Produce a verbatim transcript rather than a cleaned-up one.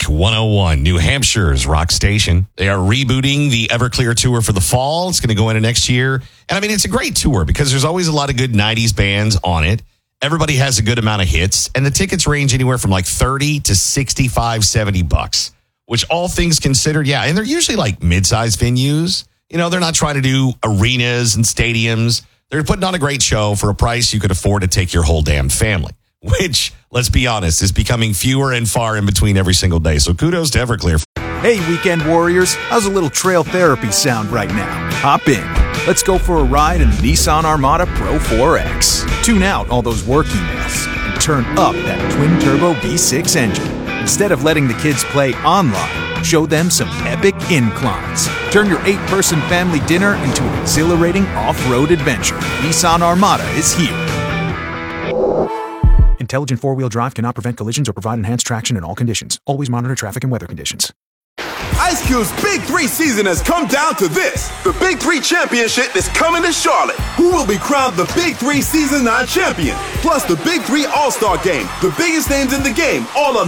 Rock one oh one, New Hampshire's rock station. They are rebooting the Everclear tour for the fall. It's going to go into next year. And I mean, it's a great tour because there's always a lot of good nineties bands on it. Everybody has a good amount of hits, and the tickets range anywhere from like thirty to sixty-five, seventy bucks, which all things considered, yeah. And they're usually like mid-sized venues. You know, they're not trying to do arenas and stadiums. They're putting on a great show for a price you could afford to take your whole damn family, which, let's be honest, is becoming fewer and far in between every single day. So kudos to Everclear. Hey, weekend warriors, how's a little trail therapy sound right now? Hop in. Let's go for a ride in the Nissan Armada Pro four X. Tune out all those work emails and turn up that twin-turbo V six engine. Instead of letting the kids play online, show them some epic inclines. Turn your eight-person family dinner into an exhilarating off-road adventure. Nissan Armada is here. Intelligent four-wheel drive cannot prevent collisions or provide enhanced traction in all conditions. Always monitor traffic and weather conditions. Ice Cube's Big Three season has come down to this. The Big Three Championship is coming to Charlotte. Who will be crowned the Big Three Season nine champion? Plus the Big Three All-Star Game. The biggest names in the game, all on